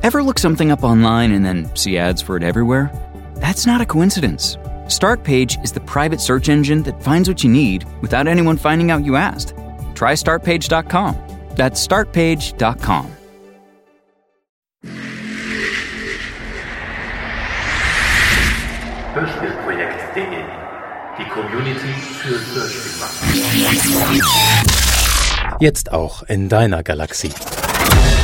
Ever look something up online and then see ads for it everywhere? That's not a coincidence. Startpage is the private search engine that finds what you need without anyone finding out you asked. Try startpage.com. That's startpage.com. Hörspielprojekt.de. Die Community für Hörspielmacher. Jetzt auch in deiner Galaxie.